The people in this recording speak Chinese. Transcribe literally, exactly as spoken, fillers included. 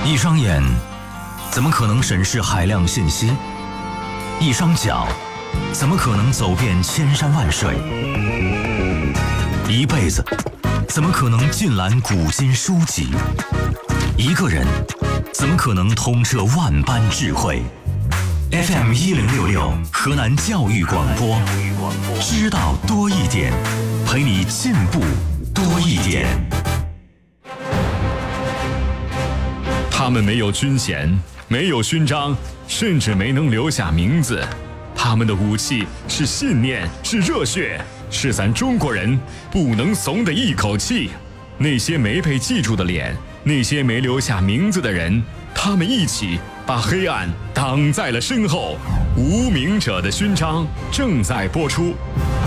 一双眼怎么可能审视海量信息？一双脚怎么可能走遍千山万水？一辈子怎么可能尽览古今书籍？一个人怎么可能通彻万般智慧？ F M 一零六六河南教育广播，知道多一点，陪你进步多一点。 他们没有军衔，没有勋章，甚至没能留下名字。他们的武器是信念，是热血，是咱中国人不能怂的一口气。那些没被记住的脸，那些没留下名字的人，他们一起把黑暗挡在了身后。无名者的勋章正在播出。